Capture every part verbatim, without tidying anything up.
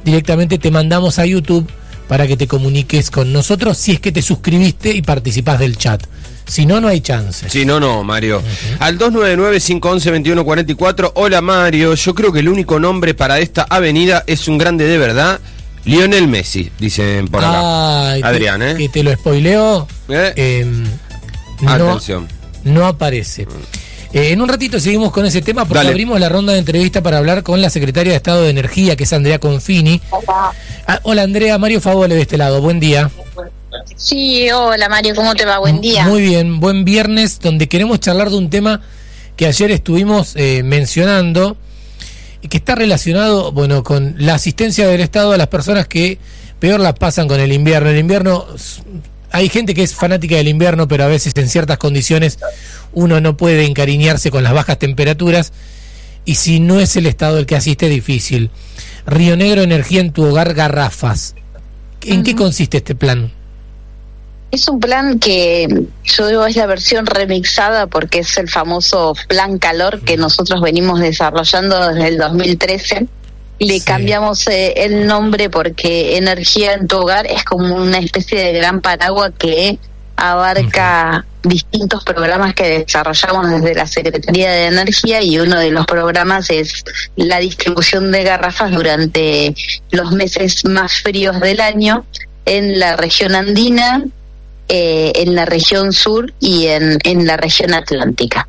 directamente te mandamos a YouTube para que te comuniques con nosotros si es que te suscribiste y participás del chat. Si no, no hay chance. Si no, no, Mario. Uh-huh. Al dos nueve nueve, cinco uno uno, dos uno cuatro cuatro. Hola, Mario. Yo creo que el único nombre para esta avenida es un grande de verdad. Lionel Messi, dicen por acá. Ay, Adrián, te, ¿eh? Que te lo spoileo. ¿Eh? Eh, Atención. No, no aparece. Eh, en un ratito seguimos con ese tema porque Dale. abrimos la ronda de entrevista para hablar con la secretaria de Estado de Energía, que es Andrea Confini. Hola. Ah, hola, Andrea. Mario Favole de este lado. Buen día. Sí, hola Mario, ¿cómo te va? Buen día. Muy bien, buen viernes, donde queremos charlar de un tema que ayer estuvimos eh, mencionando y que está relacionado, bueno, con la asistencia del Estado a las personas que peor las pasan con el invierno. El invierno, hay gente que es fanática del invierno, pero a veces en ciertas condiciones uno no puede encariñarse con las bajas temperaturas, y si no es el Estado el que asiste, es difícil. Río Negro Energía en tu hogar, garrafas. ¿En uh-huh. qué consiste este plan? Es un plan que yo digo es la versión remixada porque es el famoso Plan Calor que nosotros venimos desarrollando desde el dos mil trece. Le sí. cambiamos eh, el nombre porque Energía en tu hogar es como una especie de gran paraguas que abarca uh-huh. distintos programas que desarrollamos desde la Secretaría de Energía, y uno de los programas es la distribución de garrafas durante los meses más fríos del año en la región andina, Eh, en la región sur y en, en la región atlántica.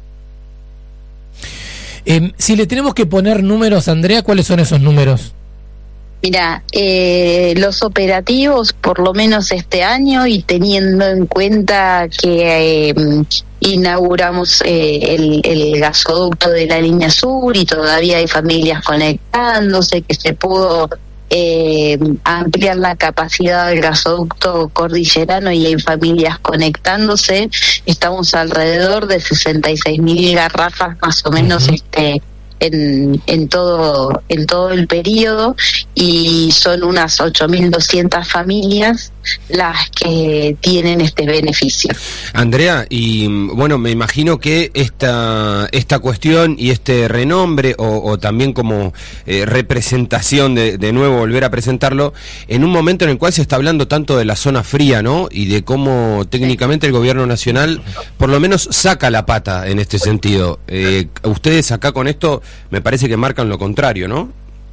Eh, si le tenemos que poner números, Andrea, ¿cuáles son esos números? Mira, eh, los operativos, por lo menos este año, y teniendo en cuenta que eh, inauguramos eh, el, el gasoducto de la línea sur y todavía hay familias conectándose, que se pudo Eh, ampliar la capacidad del gasoducto cordillerano y hay familias conectándose, estamos alrededor de sesenta y seis mil garrafas más o menos uh-huh. este en, en todo en todo el periodo, y son unas ocho mil doscientas familias las que tienen este beneficio. Andrea, y bueno, me imagino que esta esta cuestión y este renombre o, o también como eh, representación de, de nuevo volver a presentarlo en un momento en el cual se está hablando tanto de la zona fría, ¿no? Y de cómo técnicamente el gobierno nacional por lo menos saca la pata en este sentido. Eh, ustedes acá con esto me parece que marcan lo contrario, ¿no?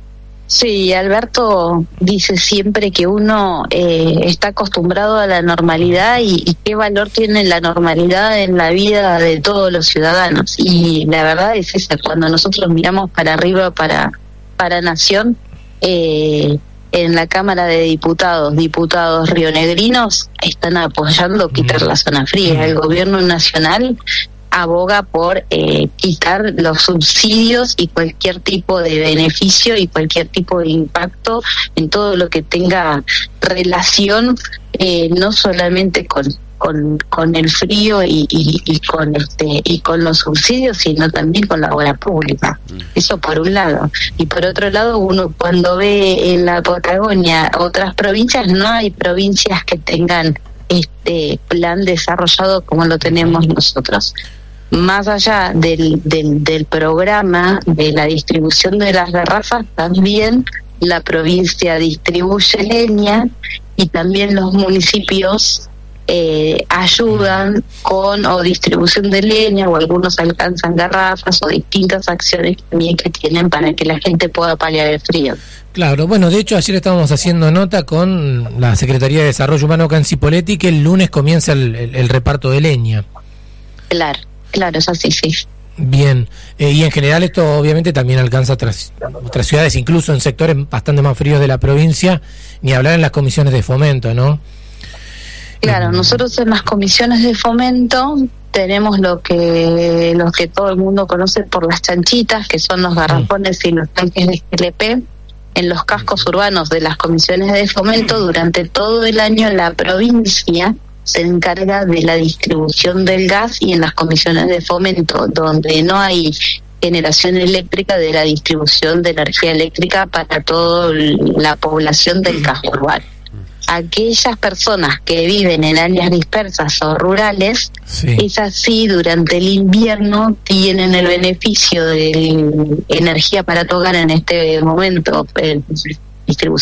Sí, Alberto dice siempre que uno eh, está acostumbrado a la normalidad y, y qué valor tiene la normalidad en la vida de todos los ciudadanos. Y la verdad es esa, cuando nosotros miramos para arriba, para, para Nación, eh, en la Cámara de Diputados, diputados rionegrinos están apoyando quitar la zona fría. El gobierno nacional aboga por eh, quitar los subsidios y cualquier tipo de beneficio y cualquier tipo de impacto en todo lo que tenga relación eh, no solamente con con con el frío y, y, y con este y con los subsidios, sino también con la obra pública. Eso por un lado. Y por otro lado, uno cuando ve en la Patagonia otras provincias, no hay provincias que tengan este plan desarrollado como lo tenemos nosotros. Más allá del, del, del programa de la distribución de las garrafas, también la provincia distribuye leña y también los municipios eh, ayudan con o distribución de leña, o algunos alcanzan garrafas, o distintas acciones también que tienen para que la gente pueda paliar el frío. Claro, bueno, de hecho ayer estábamos haciendo nota con la Secretaría de Desarrollo Humano acá en Cipolletti que el lunes comienza el, el, el reparto de leña. Claro. Claro, es así, sí. Bien, eh, y en general esto obviamente también alcanza otras, otras ciudades, incluso en sectores bastante más fríos de la provincia, ni hablar en las comisiones de fomento, ¿no? Claro, eh, nosotros en las comisiones de fomento tenemos lo que lo que todo el mundo conoce por las chanchitas, que son los garrafones y los tanques de G L P. En los cascos urbanos de las comisiones de fomento, durante todo el año la provincia se encarga de la distribución del gas, y en las comisiones de fomento donde no hay generación eléctrica, de la distribución de energía eléctrica para toda la población del casco urbano. Aquellas personas que viven en áreas dispersas o rurales, sí. esas sí durante el invierno tienen el beneficio de energía para tu hogar en este momento, eh, distribución